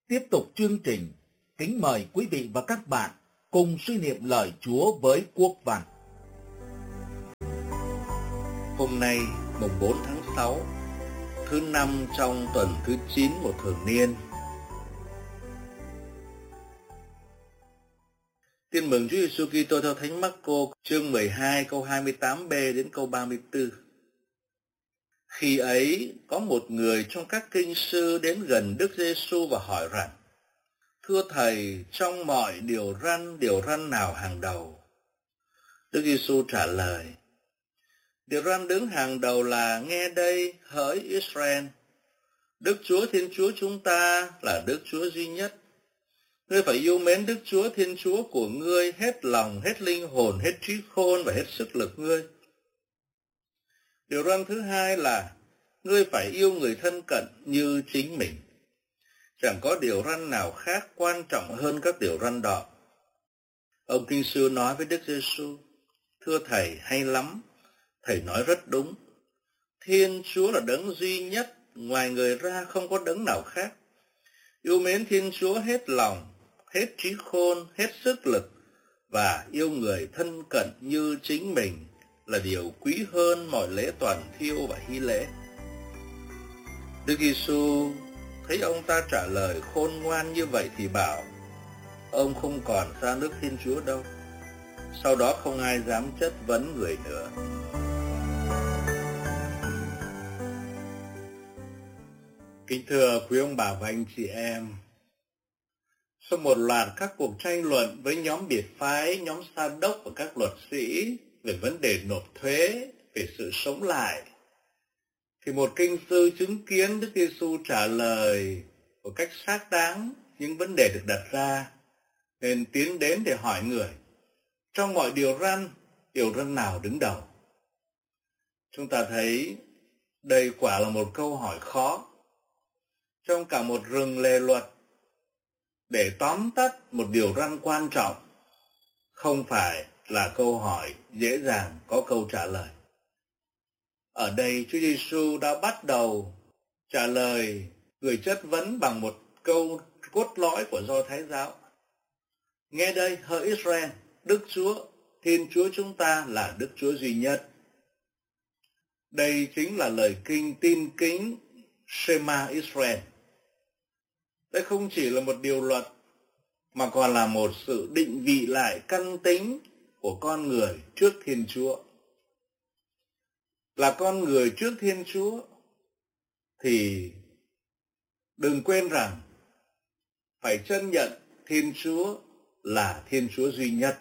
Tiếp tục chương trình, kính mời quý vị và các bạn cùng suy niệm lời Chúa với Quốc Văn. Hôm nay, mùng 4 tháng 6, thứ 5 trong tuần thứ 9 của thường niên. Tin mừng Chúa Giêsu Kitô theo Thánh Mác-cô, chương 12 câu 28b đến câu 34. Khi ấy, có một người trong các kinh sư đến gần Đức Giêsu và hỏi rằng: Thưa Thầy, trong mọi điều răn nào hàng đầu? Đức Giêsu trả lời: Điều răn đứng hàng đầu là: Nghe đây, hỡi Israel, Đức Chúa Thiên Chúa chúng ta là Đức Chúa duy nhất. Ngươi phải yêu mến Đức Chúa Thiên Chúa của ngươi hết lòng, hết linh hồn, hết trí khôn và hết sức lực ngươi. Điều răn thứ hai là: Ngươi phải yêu người thân cận như chính mình. Chẳng có điều răn nào khác quan trọng hơn các điều răn đó. Ông kinh sư nói với Đức Giêsu: Thưa Thầy, hay lắm, Thầy nói rất đúng. Thiên Chúa là đấng duy nhất, ngoài người ra không có đấng nào khác. Yêu mến Thiên Chúa hết lòng, hết trí khôn, hết sức lực và yêu người thân cận như chính mình là điều quý hơn mọi lễ toàn thiêu và hy lễ. Đức Giêsu thấy ông ta trả lời khôn ngoan như vậy thì bảo: Ông không còn xa nước Thiên Chúa đâu. Sau đó không ai dám chất vấn người nữa. Kính thưa quý ông bà và anh chị em, sau một loạt các cuộc tranh luận với nhóm biệt phái, nhóm Sa đốc và các luật sĩ về vấn đề nộp thuế, về sự sống lại, thì một kinh sư chứng kiến Đức Giêsu trả lời một cách xác đáng những vấn đề được đặt ra, nên tiến đến để hỏi người: trong mọi điều răn nào đứng đầu? Chúng ta thấy đây quả là một câu hỏi khó. Trong cả một rừng lề luật, để tóm tắt một điều răn quan trọng không phải là câu hỏi dễ dàng có câu trả lời. Ở đây Chúa Giêsu đã bắt đầu trả lời người chất vấn bằng một câu cốt lõi của Do Thái giáo: Nghe đây, hỡi Israel, Đức Chúa Thiên Chúa chúng ta là Đức Chúa duy nhất. Đây chính là lời kinh tin kính Shema Israel. Đây không chỉ là một điều luật, mà còn là một sự định vị lại căn tính của con người trước Thiên Chúa. Là con người trước Thiên Chúa thì đừng quên rằng phải chân nhận Thiên Chúa là Thiên Chúa duy nhất.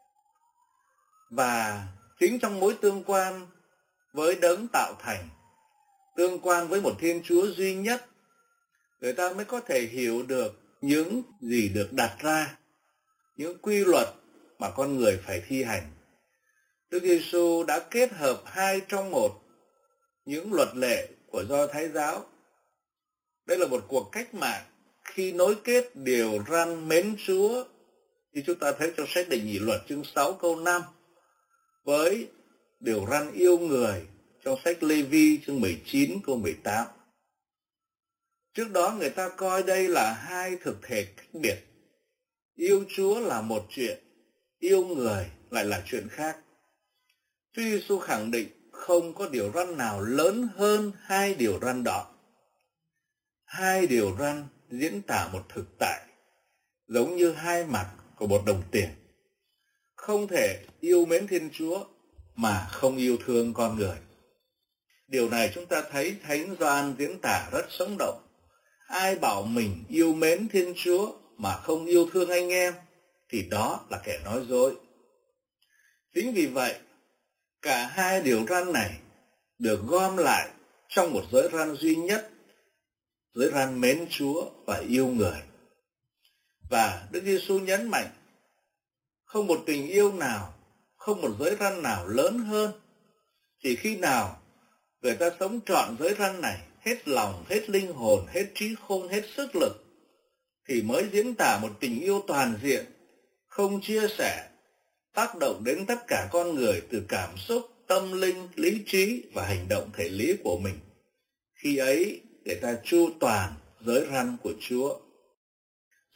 Và chính trong mối tương quan với đấng tạo thành, tương quan với một Thiên Chúa duy nhất, người ta mới có thể hiểu được những gì được đặt ra, những quy luật mà con người phải thi hành. Đức Giêsu đã kết hợp hai trong một, những luật lệ của Do Thái giáo. Đây là một cuộc cách mạng khi nối kết điều răn mến Chúa, như chúng ta thấy trong sách Đệ Nhị Luật chương 6 câu 5, với điều răn yêu người trong sách Lê-vi chương 19 câu 18. Trước đó người ta coi đây là hai thực thể cách biệt. Yêu Chúa là một chuyện, yêu người lại là chuyện khác. Chúa Giêsu khẳng định không có điều răn nào lớn hơn hai điều răn đó. Hai điều răn diễn tả một thực tại, giống như hai mặt của một đồng tiền. Không thể yêu mến Thiên Chúa mà không yêu thương con người. Điều này chúng ta thấy Thánh Gioan diễn tả rất sống động. Ai bảo mình yêu mến Thiên Chúa mà không yêu thương anh em thì đó là kẻ nói dối. Chính vì vậy, cả hai điều răn này được gom lại trong một giới răn duy nhất, giới răn mến Chúa và yêu người. Và Đức Giêsu nhấn mạnh, không một tình yêu nào, không một giới răn nào lớn hơn. Chỉ khi nào người ta sống trọn giới răn này, hết lòng, hết linh hồn, hết trí khôn, hết sức lực, thì mới diễn tả một tình yêu toàn diện, không chia sẻ, tác động đến tất cả con người từ cảm xúc, tâm linh, lý trí và hành động thể lý của mình. Khi ấy, người ta chu toàn giới răn của Chúa.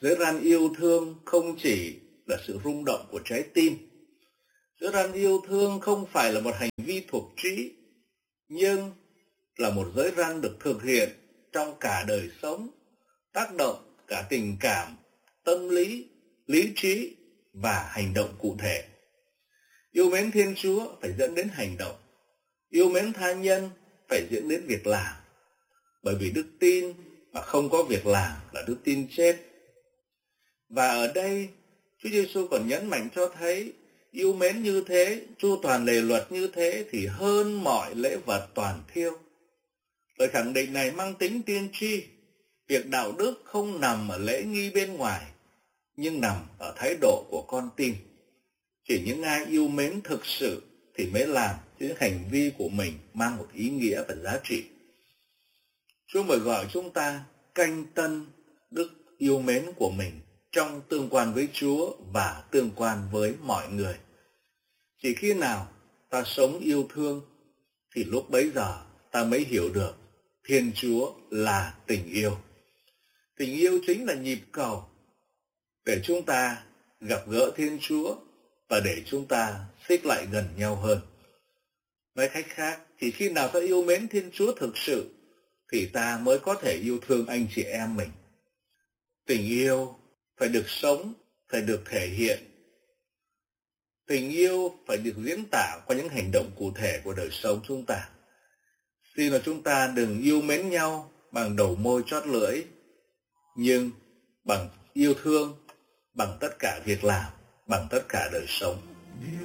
Giới ran yêu thương không chỉ là sự rung động của trái tim. Giới ran yêu thương không phải là một hành vi thuộc trí, nhưng là một giới ran được thực hiện trong cả đời sống, tác động cả tình cảm, tâm lý, lý trí và hành động cụ thể. Yêu mến Thiên Chúa phải dẫn đến hành động. Yêu mến tha nhân phải dẫn đến việc làm. Bởi vì đức tin mà không có việc làm là đức tin chết. Và ở đây, Chúa Giêsu còn nhấn mạnh cho thấy yêu mến như thế, chu toàn lề luật như thế thì hơn mọi lễ vật toàn thiêu. Lời khẳng định này mang tính tiên tri. Việc đạo đức không nằm ở lễ nghi bên ngoài, nhưng nằm ở thái độ của con tim. Chỉ những ai yêu mến thực sự thì mới làm những hành vi của mình mang một ý nghĩa và giá trị. Chúa mời gọi chúng ta canh tân đức yêu mến của mình trong tương quan với Chúa và tương quan với mọi người. Chỉ khi nào ta sống yêu thương thì lúc bấy giờ ta mới hiểu được Thiên Chúa là tình yêu. Tình yêu chính là nhịp cầu để chúng ta gặp gỡ Thiên Chúa và để chúng ta xích lại gần nhau hơn. Nói cách khác, chỉ khi nào ta yêu mến Thiên Chúa thực sự thì ta mới có thể yêu thương anh chị em mình. Tình yêu phải được sống, phải được thể hiện. Tình yêu phải được diễn tả qua những hành động cụ thể của đời sống chúng ta. Xin là chúng ta đừng yêu mến nhau bằng đầu môi chót lưỡi, nhưng bằng yêu thương, bằng tất cả việc làm, bằng tất cả đời sống.